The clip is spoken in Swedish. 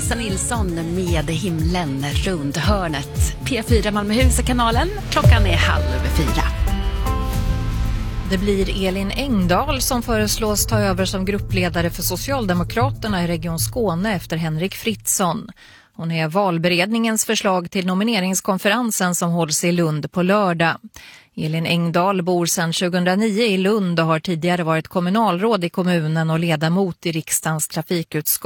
Åsa Nilsson med Himlen runt hörnet. P4 Malmöhus-kanalen. Klockan är 3:30. Det blir Elin Engdahl som föreslås ta över som gruppledare för Socialdemokraterna i Region Skåne efter Henrik Fritzson. Hon är valberedningens förslag till nomineringskonferensen som hålls i Lund på lördag. Elin Engdahl bor sedan 2009 i Lund och har tidigare varit kommunalråd i kommunen och ledamot i riksdagens trafikutskott.